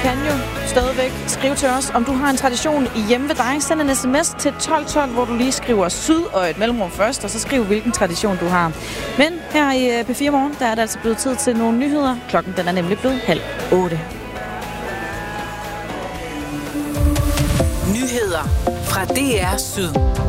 kan jo stadigvæk skrive til os, om du har en tradition hjemme ved dig. Send en sms til 1212, hvor du lige skriver syd og et mellemrum først, og så skriv, hvilken tradition du har. Men her i P4 Morgen, der er det altså blevet tid til nogle nyheder. Klokken den er nemlig blevet 7:30. Nyheder fra DR Syd.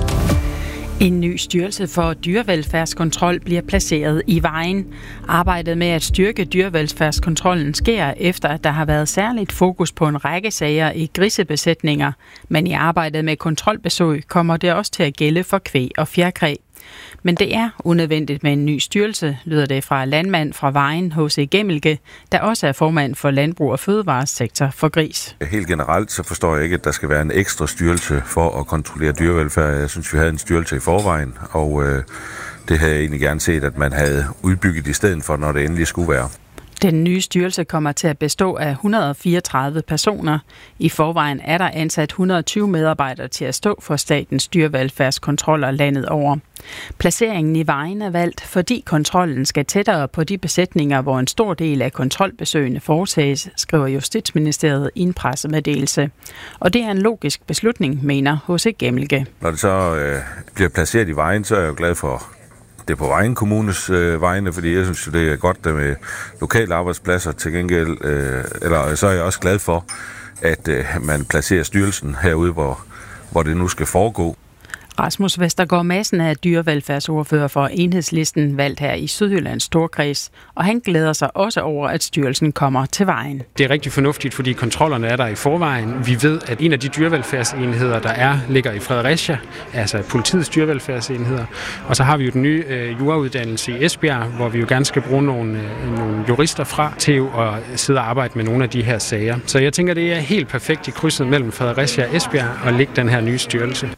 En ny styrelse for dyrevelfærdskontrol bliver placeret i Vejen. Arbejdet med at styrke dyrevelfærdskontrollen sker efter, at der har været særligt fokus på en række sager i grisebesætninger. Men i arbejdet med kontrolbesøg kommer det også til at gælde for kvæg og fjerkræ. Men det er unødvendigt med en ny styrelse, lyder det fra landmand fra Vejen, H.C. Gemmelke, der også er formand for Landbrug og Fødevaresektor for gris. Helt generelt så forstår jeg ikke, at der skal være en ekstra styrelse for at kontrollere dyrevelfærd. Jeg synes, vi havde en styrelse i forvejen, og det havde jeg egentlig gerne set, at man havde udbygget i stedet for, når det endelig skulle være. Den nye styrelse kommer til at bestå af 134 personer. I forvejen er der ansat 120 medarbejdere til at stå for statens dyrevelfærdskontroller landet over. Placeringen i Vejen er valgt, fordi kontrollen skal tættere på de besætninger, hvor en stor del af kontrolbesøgene foretages, skriver Justitsministeriet i en pressemeddelelse. Og det er en logisk beslutning, mener H.C. Gemmelke. Når det så bliver placeret i Vejen, så er jeg jo glad for det er på Vejen Kommunes vegne, fordi jeg synes, det er godt med lokale arbejdspladser til gengæld. Eller så er jeg også glad for, at man placerer styrelsen herude, hvor det nu skal foregå. Rasmus Vestergaard Madsen er dyrevelfærdsordfører for Enhedslisten, valgt her i Sydjyllands Storkreds, og han glæder sig også over, at styrelsen kommer til Vejen. Det er rigtig fornuftigt, fordi kontrollerne er der i forvejen. Vi ved, at en af de dyrevelfærdsenheder, der ligger i Fredericia, altså politiets dyrevelfærdsenheder. Og så har vi jo den nye jurauddannelse i Esbjerg, hvor vi jo gerne skal bruge nogle jurister fra til at sidde og arbejde med nogle af de her sager. Så jeg tænker, det er helt perfekt i krydset mellem Fredericia og Esbjerg at lægge den her nye styrelse.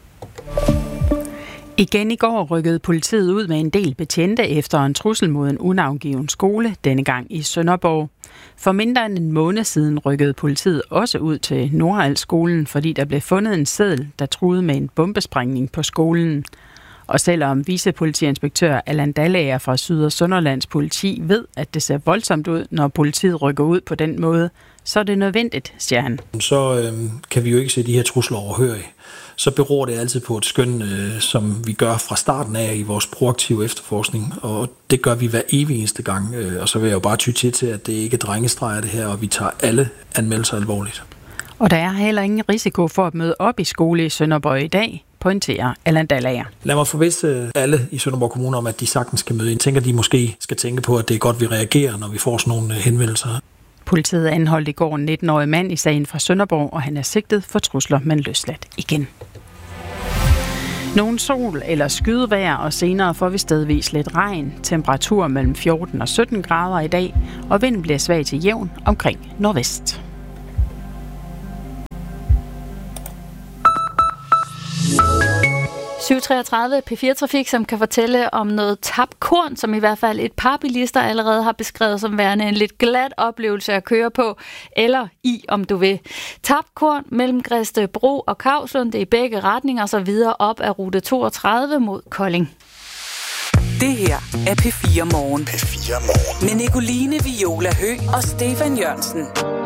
Igen i går rykkede politiet ud med en del betjente efter en trussel mod en unavngiven skole, denne gang i Sønderborg. For mindre end en måned siden rykkede politiet også ud til Nordals-skolen, fordi der blev fundet en seddel, der truede med en bombesprængning på skolen. Og selvom vicepolitiinspektør Allan Dallager fra Syd- og Sønderlands politi ved, at det ser voldsomt ud, når politiet rykker ud på den måde, så er det nødvendigt, siger han. Så kan vi jo ikke se de her trusler overhørige. Så beror det altid på et skøn, som vi gør fra starten af i vores proaktive efterforskning, og det gør vi hver evig eneste gang. Og så vil jeg jo bare ty til, at det ikke er drengestreger det her, og vi tager alle anmeldelser alvorligt. Og der er heller ingen risiko for at møde op i skole i Sønderborg i dag, pointerer Allan Dallager. Lad mig forvisse alle i Sønderborg Kommune om, at de sagtens skal møde. Jeg tænker, de måske skal tænke på, at det er godt, vi reagerer, når vi får sådan nogle henvendelser. Politiet anholdt i går en 19-årig mand i sagen fra Sønderborg, og han er sigtet for trusler, men løsladt igen. Nogle sol eller skydevejr, og senere får vi stedvis lidt regn. Temperatur mellem 14 og 17 grader i dag, og vinden bliver svag til jævn omkring nordvest. P4 Trafik, som kan fortælle om noget tabt korn, som i hvert fald et par bilister allerede har beskrevet som værende en lidt glat oplevelse at køre på, eller i, om du vil. Tabt korn mellem Gredstedbro og Kauslund, det er i begge retninger, så videre op af rute 32 mod Kolding. Det her er P4 Morgen. P4 Morgen. Med Nicoline Viola Høgh og Stefan Jørgensen.